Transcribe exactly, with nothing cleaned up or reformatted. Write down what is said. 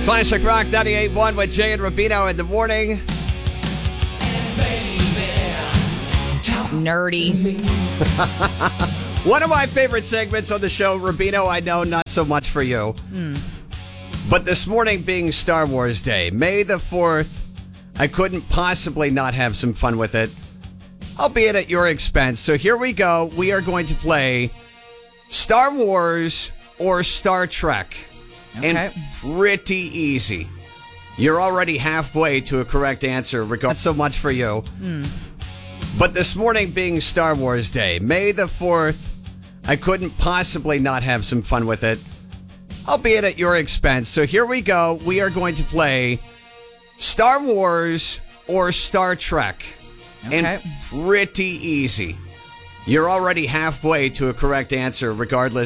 Classic Rock ninety-eight point one with Jay and Rubino in the morning. Nerdy. One of my favorite segments on the show, Rubino, I know not so much for you. Mm. But this morning being Star Wars Day, May the fourth, I couldn't possibly not have some fun with it, albeit at your expense. So here we go. We are going to play Star Wars or Star Trek. Okay. And pretty easy. You're already halfway to a correct answer, regardless so much for you. Mm. But this morning being Star Wars Day, May the fourth, I couldn't possibly not have some fun with it, albeit at your expense. So here we go. We are going to play Star Wars or Star Trek. Okay. And pretty easy. You're already halfway to a correct answer, regardless